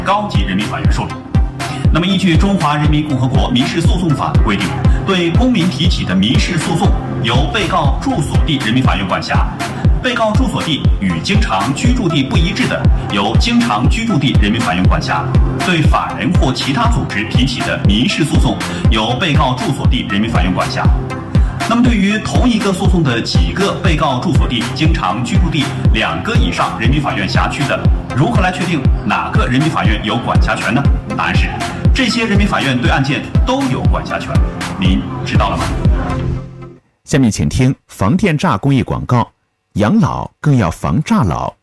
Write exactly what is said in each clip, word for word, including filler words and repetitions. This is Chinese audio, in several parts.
高级人民法院受理。那么，依据《中华人民共和国民事诉讼法》的规定，对公民提起的民事诉讼由被告住所地人民法院管辖；被告住所地与经常居住地不一致的，由经常居住地人民法院管辖；对法人或其他组织提起的民事诉讼，由被告住所地人民法院管辖。那么，对于同一个诉讼的几个被告住所地、经常居住地两个以上人民法院辖区的，如何来确定哪个人民法院有管辖权呢？答案是，这些人民法院对案件都有管辖权。您知道了吗？ 下面请听防电诈公益广告：养老更要防诈老。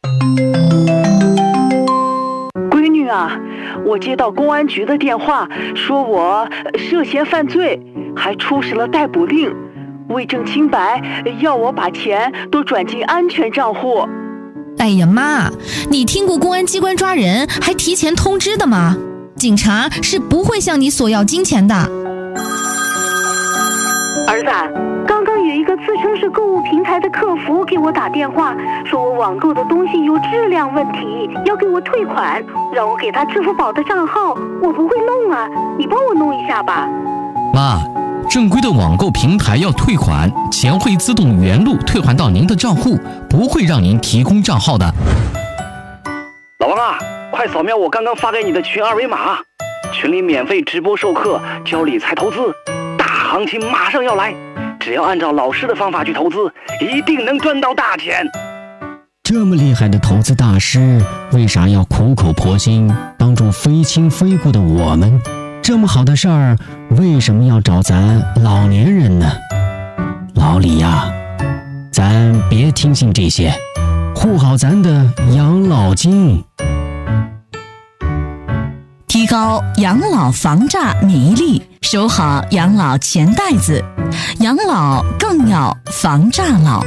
闺女啊，我接到公安局的电话，说我涉嫌犯罪，还出示了逮捕令，为证清白，要我把钱都转进安全账户。 哎呀妈，你听过公安机关抓人还提前通知的吗？警察是不会向你索要金钱的。 儿子，刚刚有一个自称是购物平台的客服给我打电话，说我网购的东西有质量问题，要给我退款，让我给他支付宝的账号，我不会弄啊，你帮我弄一下吧。 妈，正规的网购平台要退款，钱会自动原路退还到您的账户，不会让您提供账号的。 老王啊，快扫描我刚刚发给你的群二维码，群里免费直播授课，教理财投资，大行情马上要来，只要按照老师的方法去投资，一定能赚到大钱。 这么厉害的投资大师，为啥要苦口婆心帮助非亲非故的我们？这么好的事儿，为什么要找咱老年人呢？老李呀，咱别听信这些，护好咱的养老金， 提高养老防诈免疫力，守好养老钱袋子，养老更要防诈老。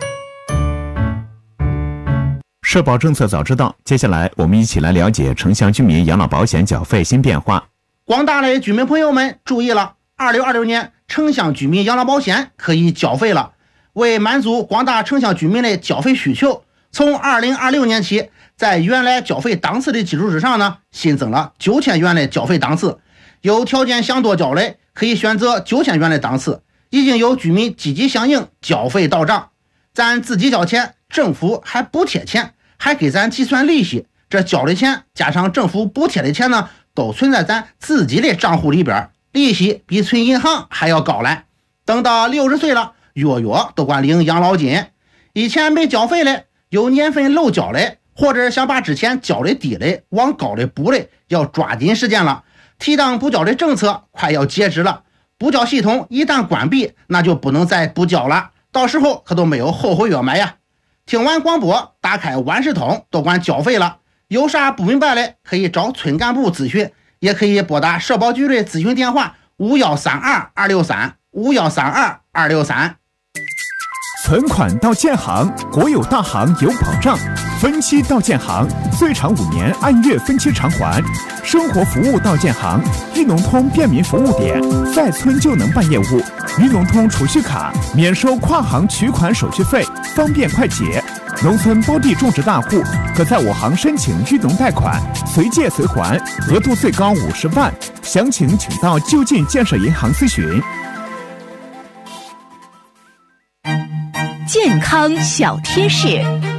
社保政策早知道，接下来我们一起来了解城乡居民养老保险缴费新变化。 广大的居民朋友们注意了，二零二六年城乡居民养老保险可以缴费了。为满足广大城乡居民的缴费需求，从二零二六年起，在原来缴费档次的基础之上呢，新增了九千元的缴费档次。有条件想多缴的，可以选择九千元的档次。已经有居民积极响应，缴费到账。咱自己交钱，政府还补贴钱，还给咱计算利息。这交的钱加上政府补贴的钱呢，都存在咱自己的账户里边，利息比存银行还要高来。等到六十岁了，月月都管领养老金。以前没缴费的，有年份漏缴的，或者想把之前缴的低的往高的补的，要抓紧时间了。提档补缴的政策快要截止了，补缴系统一旦关闭，那就不能再补缴了，到时候可都没有后悔药买呀。听完广播，打开万事通，都管缴费了。有啥不明白的，可以找村干部咨询，也可以拨打社保局的咨询电话五一三二二六三五一三二二六三。 存款到建行，国有大行有保障；分期到建行，最长五年按月分期偿还；生活服务到建行，裕农通便民服务点，在村就能办业务。裕农通储蓄卡免收跨行取款手续费，方便快捷。农村包地种植大户可在我行申请裕农贷款，随借随还，额度最高五十万。详情请到就近建设银行咨询。 健康小贴士。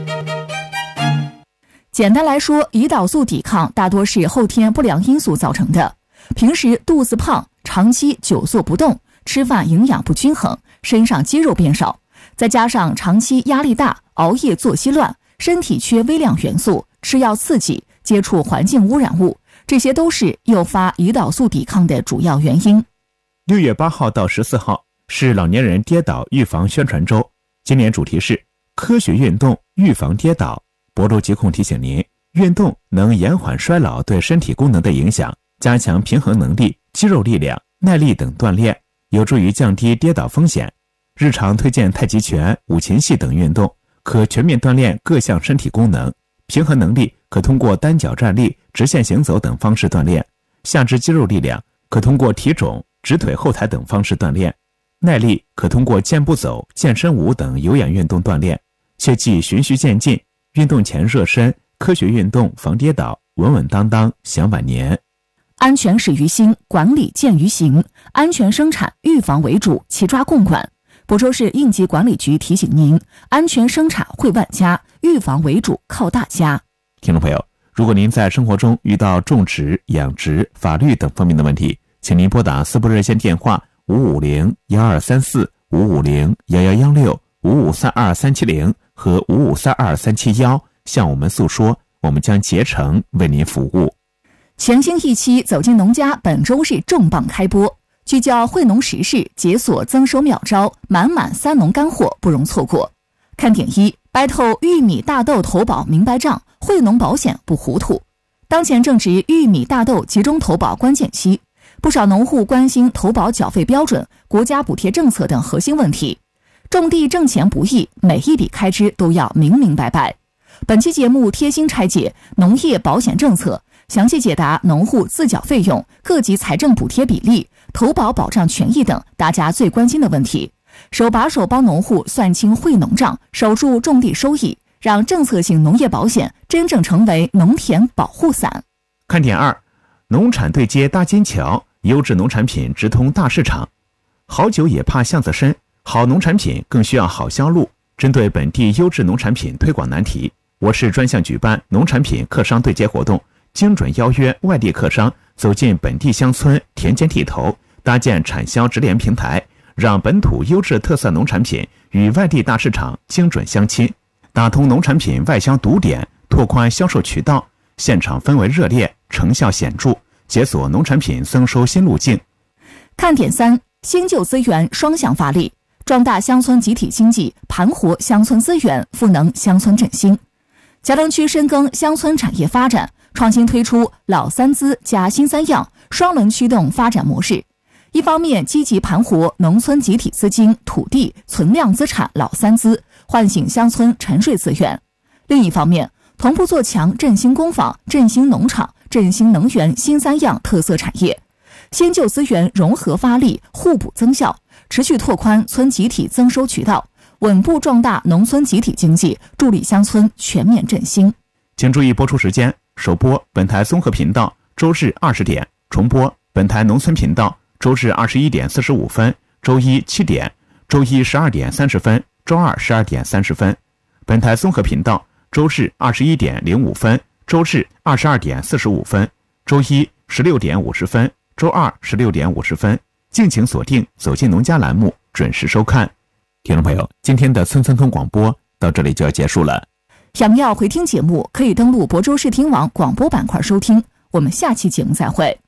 简单来说，胰岛素抵抗大多是后天不良因素造成的。平时肚子胖，长期久坐不动，吃饭营养不均衡，身上肌肉变少，再加上长期压力大，熬夜作息乱，身体缺微量元素，吃药刺激，接触环境污染物，这些都是诱发胰岛素抵抗的主要原因。 六月八号到十四号是老年人跌倒预防宣传周，今年主题是科学运动预防跌倒。博路疾控提醒您，运动能延缓衰老对身体功能的影响，加强平衡能力、肌肉力量、耐力等锻炼，有助于降低跌倒风险。日常推荐太极拳、五禽戏等运动，可全面锻炼各项身体功能。平衡能力可通过单脚站立、直线行走等方式锻炼，下肢肌肉力量可通过提踵、直腿后抬等方式锻炼，耐力可通过健步走、健身舞等有氧运动锻炼。切忌循序渐进，运动前热身，科学运动防跌倒， 稳稳当当享晚年。 安全始于心，管理见于行，安全生产预防为主，齐抓共管。亳州市应急管理局提醒您，安全生产惠万家，预防为主靠大家。 听众朋友，如果您在生活中遇到种植、养殖、法律等方面的问题，请您拨打四部热线电话五五零幺二三四、五五零幺幺幺六、五五三二三七零和五五三二三七幺向我们诉说，我们将竭诚为您服务。 全新一期走进农家本周日重磅开播，聚焦惠农时事，解锁增收妙招，满满三农干货不容错过。看点一，掰透玉米大豆投保明白账，惠农保险不糊涂。当前正值玉米大豆集中投保关键期，不少农户关心投保缴费标准、国家补贴政策等核心问题。种地挣钱不易，每一笔开支都要明明白白。本期节目贴心拆解农业保险政策，详细解答农户自缴费用、各级财政补贴比例、投保保障权益等大家最关心的问题，手把手帮农户算清惠农账，守住种地收益，让政策性农业保险真正成为农田保护伞。 看点二，农产对接搭金桥，优质农产品直通大市场。好酒也怕巷子深，好农产品更需要好销路。针对本地优质农产品推广难题，我市专项举办农产品客商对接活动，精准邀约外地客商走进本地乡村田间地头，搭建产销直连平台，让本土优质特色农产品与外地大市场精准相亲，打通农产品外销堵点，拓宽销售渠道，现场氛围热烈，成效显著，解锁农产品增收新路径。 看点三，新旧资源双向发力，壮大乡村集体经济，盘活乡村资源，赋能乡村振兴。嘉陵区深耕乡村产业发展，创新推出老三资加新三样双轮驱动发展模式。一方面积极盘活农村集体资金、土地、存量资产老三资，唤醒乡村沉睡资源；另一方面，同步做强振兴工坊、振兴农场、振兴能源新三样特色产业，新旧资源融合发力，互补增效，持续拓宽村集体增收渠道，稳步壮大农村集体经济，助力乡村全面振兴。 请注意播出时间：首播本台综合频道周日二十点，重播本台农村频道周日二十一点四十五分，周一七点，周一十二点三十分，周二十二点三十分。本台综合频道周日二十一点零五分，周日二十二点四十五分，周一十六点五十分，周二十六点五十分。敬请锁定走进农家栏目，准时收看。听众朋友，今天的村村通广播到这里就要结束了。 想要回听节目，可以登录亳州视听网广播板块收听。我们下期节目再会。